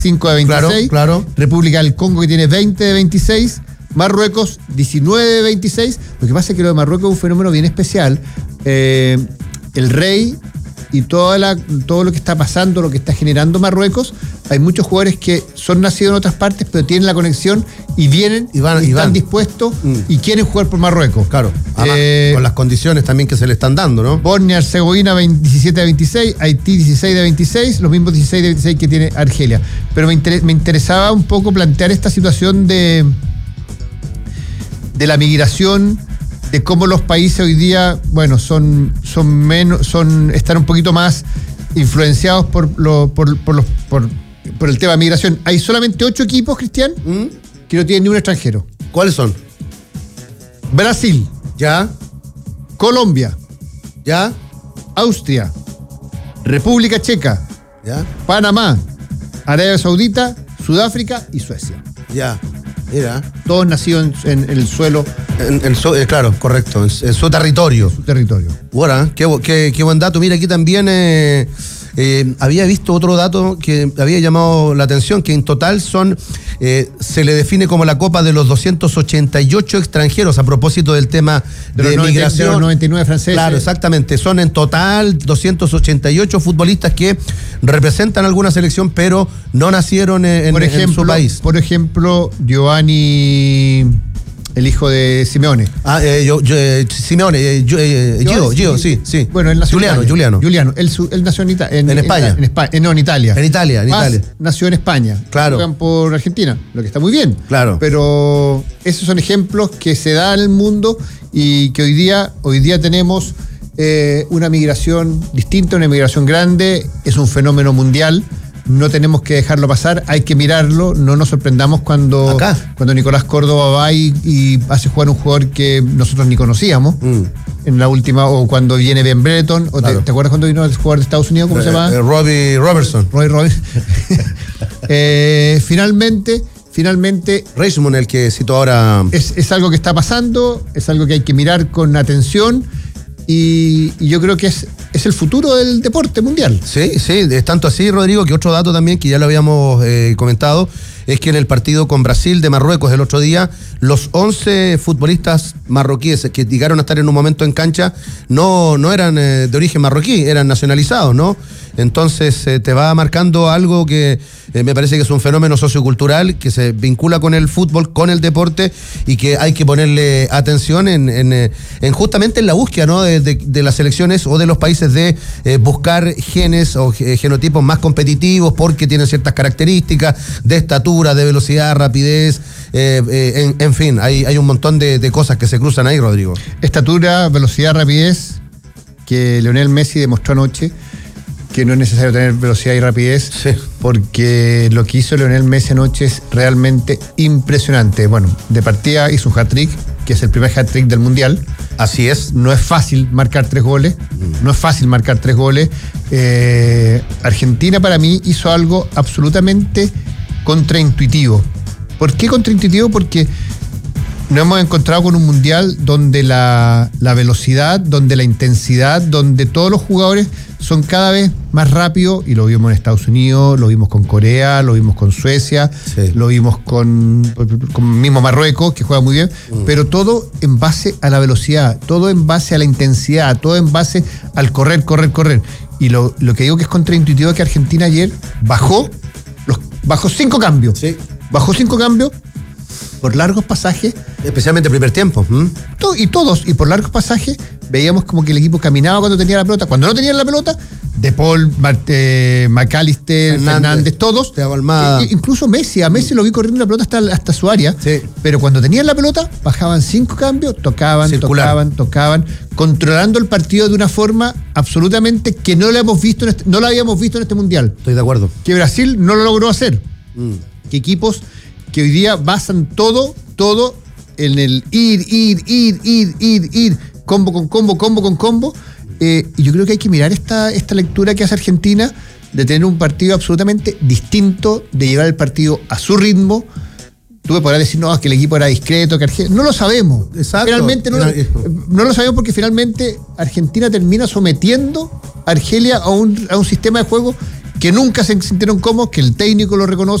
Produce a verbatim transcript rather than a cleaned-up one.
cinco de veintiséis. Claro, claro. República del Congo, que tiene veinte de veintiséis. Marruecos, diecinueve de veintiséis. Lo que pasa es que lo de Marruecos es un fenómeno bien especial. Eh, el rey y toda la, todo lo que está pasando, lo que está generando Marruecos, hay muchos jugadores que son nacidos en otras partes, pero tienen la conexión y vienen y, van, y y están van. dispuestos mm. y quieren jugar por Marruecos. Claro, además, eh, con las condiciones también que se le están dando, ¿no? Bosnia-Herzegovina diecisiete de veintiséis, Haití dieciséis de veintiséis, los mismos dieciséis de veintiséis que tiene Argelia. Pero me, inter- me interesaba un poco plantear esta situación de, de la migración, de cómo los países hoy día, bueno, son, son menos, son, están un poquito más influenciados por, lo, por, por, los, por, por el tema de migración. Hay solamente ocho equipos, Cristian, ¿Mm? que no tienen ni un extranjero. ¿Cuáles son? Brasil, ¿Ya? Colombia, ¿Ya? Austria, República Checa, ¿Ya? Panamá, Arabia Saudita, Sudáfrica y Suecia. Ya. Mira. Todos nacidos en, en el suelo, En, en su, eh, claro, correcto, en, en su territorio. su territorio. Bueno, qué, bu- qué, qué buen dato. Mira, aquí también eh, eh, había visto otro dato que había llamado la atención, que en total son, eh, se le define como la Copa de los doscientos ochenta y ocho extranjeros, a propósito del tema De, de, los, noventa, migración. de los noventa y nueve franceses. Claro, exactamente. Son en total doscientos ochenta y ocho futbolistas que representan alguna selección, pero no nacieron en, en, por ejemplo, en su país. Por ejemplo, Giovanni, el hijo de Simeone. Ah, eh, yo, yo, eh, Simeone, eh, yo, eh, Gio, Gio, sí, sí. Bueno, él nació Giuliano, en Italia. Giuliano. Giuliano. Él, su- él nació en, Ita- en, En España. En, España. No, en Italia. En Italia, en Paz Italia. nació en España. Claro. Juegan por Argentina, lo que está muy bien. Claro. Pero esos son ejemplos que se dan en el mundo y que hoy día, hoy día tenemos eh, una migración distinta, una migración grande. Es un fenómeno mundial. No tenemos que dejarlo pasar, hay que mirarlo. No nos sorprendamos cuando, Acá. cuando Nicolás Córdoba va y, y hace jugar un jugador que nosotros ni conocíamos. Mm. En la última, o cuando viene Ben Brereton, o Claro. te, ¿te acuerdas cuando vino el jugador de Estados Unidos? ¿Cómo Eh, se llama? eh, Robbie Robertson. Roy Robin. eh, finalmente, finalmente Richmond, el que citó ahora. es, es algo que está pasando, es algo que hay que mirar con atención y, y yo creo que es, es el futuro del deporte mundial. Sí, sí, es tanto así, Rodrigo, que otro dato también que ya lo habíamos eh, comentado, es que en el partido con Brasil de Marruecos el otro día, los once futbolistas marroquíes que llegaron a estar en un momento en cancha no, no eran eh, de origen marroquí, eran nacionalizados, ¿no? Entonces eh, te va marcando algo que eh, me parece que es un fenómeno sociocultural que se vincula con el fútbol, con el deporte y que hay que ponerle atención en, en, eh, en justamente en la búsqueda, ¿no? de, de, de las selecciones o de los países de eh, buscar genes o eh, genotipos más competitivos porque tienen ciertas características de estatura, de velocidad, rapidez, eh, eh, en, en fin, hay, hay un montón de, de cosas que se cruzan ahí, Rodrigo. Estatura, velocidad, rapidez, que Lionel Messi demostró anoche que no es necesario tener velocidad y rapidez, Sí. porque lo que hizo Lionel Messi anoche es realmente impresionante. Bueno, de partida hizo un hat-trick, que es el primer hat-trick del Mundial. Así es. No es fácil marcar tres goles, no es fácil marcar tres goles. Eh, Argentina para mí hizo algo absolutamente contraintuitivo. ¿Por qué contraintuitivo? Porque nos hemos encontrado con un mundial donde la, la velocidad, donde la intensidad, donde todos los jugadores son cada vez más rápidos, y lo vimos en Estados Unidos, lo vimos con Corea, lo vimos con Suecia, Sí. lo vimos con, con mismo Marruecos, que juega muy bien, Mm. pero todo en base a la velocidad, todo en base a la intensidad, todo en base al correr, correr, correr. Y lo, lo que digo que es contraintuitivo es que Argentina ayer bajó, los, bajó cinco cambios. Sí. Bajó cinco cambios por largos pasajes. Especialmente el primer tiempo. ¿Mm? To- y todos, y por largos pasajes, veíamos como que el equipo caminaba cuando tenía la pelota. Cuando no tenían la pelota, De Paul, Mar- eh, McAllister, Fernández, Fernández, todos. Thiago Almada. E- e- incluso Messi, a Messi lo vi corriendo la pelota hasta, hasta su área. Sí. Pero cuando tenían la pelota, bajaban cinco cambios, tocaban, Circular. tocaban, tocaban, controlando el partido de una forma absolutamente que no la hemos visto en este- no la habíamos visto en este mundial. Estoy de acuerdo. Que Brasil no lo logró hacer. Mm. Que equipos que hoy día basan todo, todo en el ir, ir, ir, ir, ir, ir, combo con combo, combo con combo. Eh, y yo creo que hay que mirar esta, esta lectura que hace Argentina de tener un partido absolutamente distinto, de llevar el partido a su ritmo. Tú me podrás decir, no, es que el equipo era discreto, que Argentina... No lo sabemos. Exacto. Finalmente no, lo- no lo sabemos porque finalmente Argentina termina sometiendo a Argelia a un, a un sistema de juego que nunca se sintieron cómodos, que el técnico lo reconoce.